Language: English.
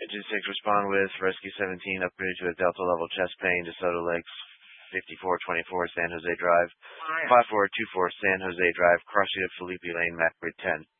Engine 6, respond with Rescue 17, upgraded to a Delta level chest pain, DeSoto Lakes, 5424 San Jose Drive, 5424 San Jose Drive, crossing of Felipe Lane, Macbrid 10.